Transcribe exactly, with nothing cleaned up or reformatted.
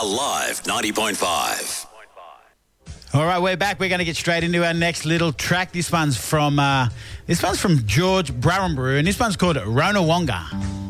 Alive ninety point five. All right, we're back. We're going to get straight into our next little track. This one's from uh, this one's from George Brarenbrew, and this one's called Rona Wonga.